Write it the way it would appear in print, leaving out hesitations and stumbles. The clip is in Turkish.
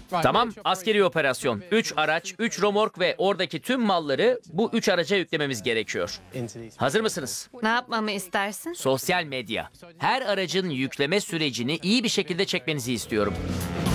Tamam, askeri operasyon. 3 araç, 3 romork ve oradaki tüm malları bu 3 araca yüklememiz gerekiyor. Hazır mısınız? Ne yapmamı istersin? Sosyal medya. Her aracın yükleme sürecini iyi bir şekilde çekmenizi istiyorum.